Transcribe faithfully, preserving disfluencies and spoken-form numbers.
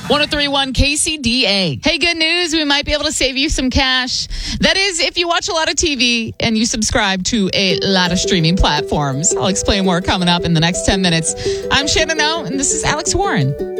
one oh three point one K C D A. Hey, good news. We might be able to save you some cash. That is, if you watch a lot of T V and you subscribe to a lot of streaming platforms. I'll explain more coming up in the next ten minutes. I'm Shannon O, and this is Alex Warren.